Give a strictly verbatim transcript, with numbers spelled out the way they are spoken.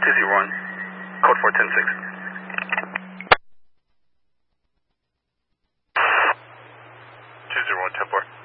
two zero one, code four ten six. two zero one, ten four.